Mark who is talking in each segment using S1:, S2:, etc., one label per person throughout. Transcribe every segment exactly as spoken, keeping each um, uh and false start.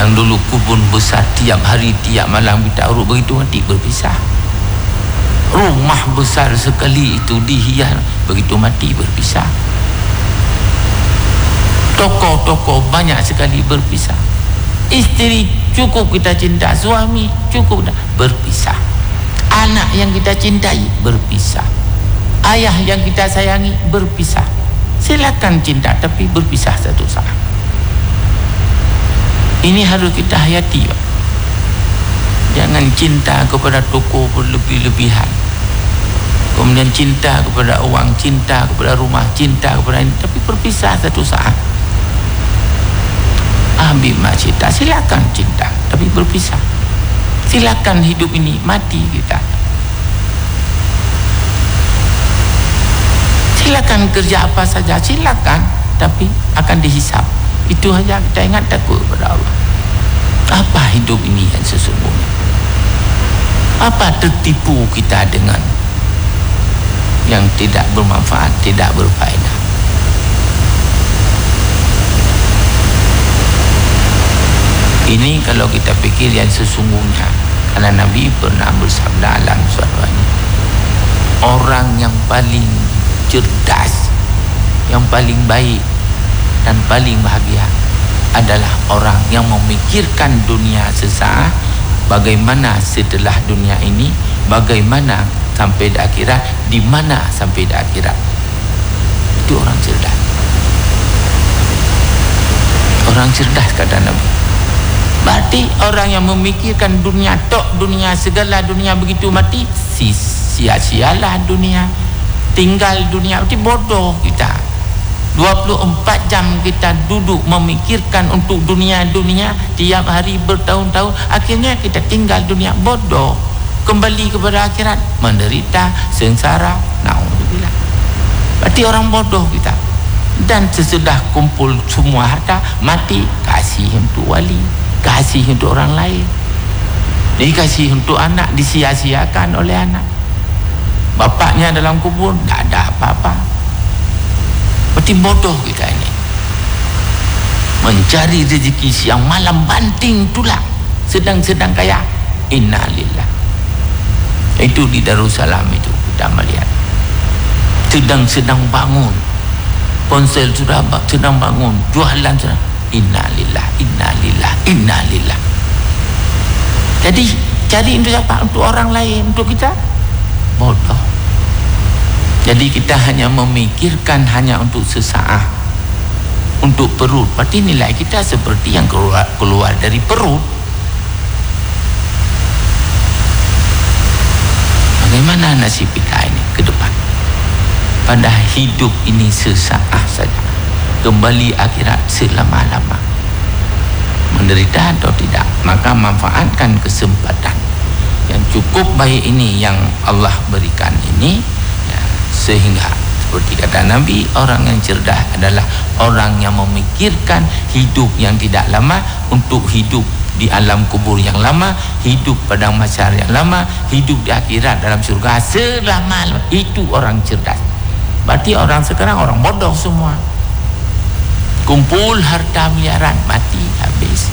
S1: Yang dulu kubur besar, tiap hari tiap malam kita urut, begitu mati berpisah. Rumah besar sekali itu dihias, begitu mati berpisah. Tokoh-tokoh banyak sekali berpisah. Isteri cukup kita cinta, suami cukup dah, berpisah. Anak yang kita cintai berpisah. Ayah yang kita sayangi berpisah. Silakan cinta, tapi berpisah satu saat. Ini harus kita hayati, Pak. Jangan cinta kepada tokoh berlebih-lebihan, kemudian cinta kepada uang, cinta kepada rumah, cinta kepada ini, tapi berpisah satu saat. Habib mak cinta, silakan cinta, tapi berpisah. Silakan hidup ini, mati kita. Silakan kerja apa saja, silakan, tapi akan dihisap. Itu saja kita ingat, takut kepada Allah. Apa hidup ini yang sesungguhnya? Apa tertipu kita dengan yang tidak bermanfaat, tidak berfaedah? Ini kalau kita fikir yang sesungguhnya, karena Nabi pernah bersabda dalam suatu ini, orang yang paling cerdas, yang paling baik dan paling bahagia adalah orang yang memikirkan dunia sesaat, bagaimana setelah dunia ini, bagaimana sampai di akhirat, di mana sampai di akhirat. Itu orang cerdas. Orang cerdas kata Nabi. Berarti orang yang memikirkan dunia tok, dunia segala dunia, begitu mati sia-sialah dunia, tinggal dunia. Berarti bodoh kita. dua puluh empat jam kita duduk memikirkan untuk dunia-dunia, tiap hari bertahun-tahun, akhirnya kita tinggal dunia, bodoh. Kembali kepada akhirat, menderita, sengsara, naudzubillah. Berarti orang bodoh kita. Dan sesudah kumpul semua harta, mati, kasih untuk wali, kasih untuk orang lain, dikasih untuk anak, disia-siakan oleh anak. Bapaknya dalam kubur, tak ada apa-apa. Berarti bodoh kita ini. Mencari rezeki siang malam, banting tulang, sedang-sedang kaya. Innalillah. Itu di Darussalam itu kita melihat. Sedang-sedang bangun, ponsel sudah sedang bangun, jualan sudah. Innalillah, innalillah, innalillah. Jadi cari untuk siapa? Untuk orang lain, untuk kita bodoh. Jadi kita hanya memikirkan hanya untuk sesaat, untuk perut. Berarti nilai kita seperti yang keluar, keluar dari perut. Bagaimana nasib kita ini ke depan? Pada hidup ini sesaat saja, kembali akhirat selama-lama. Menderita atau tidak, maka manfaatkan kesempatan yang cukup baik ini yang Allah berikan ini, ya, sehingga seperti kata Nabi, orang yang cerdas adalah orang yang memikirkan hidup yang tidak lama untuk hidup di alam kubur yang lama, hidup pada masyarakat yang lama, hidup di akhirat dalam surga selama-lama. Itu orang cerdas. Berarti orang sekarang orang bodoh semua. Kumpul harta miliaran, mati habis.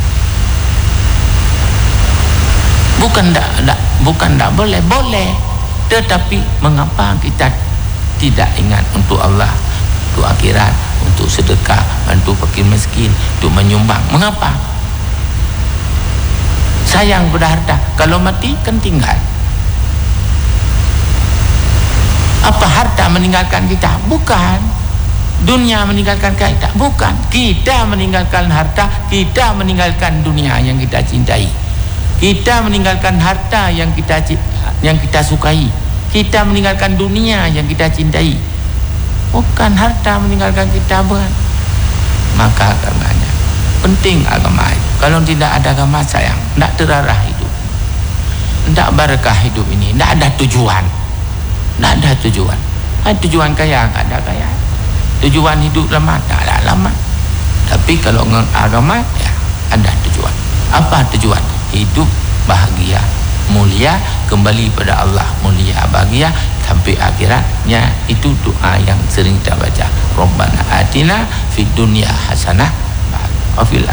S1: Bukan tak, tak, bukan tak boleh, boleh. Tetapi mengapa kita tidak ingat untuk Allah, untuk akhirat, untuk sedekah, bantu fakir miskin, untuk menyumbang? Mengapa? Sayang pada harta, kalau mati kan tinggal. Apa harta meninggalkan kita? Bukan. Dunia meninggalkan kita? Bukan. Kita meninggalkan harta, kita meninggalkan dunia yang kita cintai. Kita meninggalkan harta yang kita yang kita sukai. Kita meninggalkan dunia yang kita cintai. Bukan harta meninggalkan kita, bukan. Maka karenanya penting agama itu. Kalau tidak ada agama, sayang, tidak terarah hidup, tidak berkah hidup ini, tidak ada tujuan, tidak ada tujuan. Ada tujuan kaya, tidak ada kaya. Tujuan hidup lama, tak ada lama. Tapi kalau dengan agama, ya ada tujuan. Apa tujuan? Hidup bahagia, mulia, kembali pada Allah, mulia, bahagia sampai akhiratnya. Itu doa yang sering kita baca. Rabbana atina fid dunya hasanah wa fil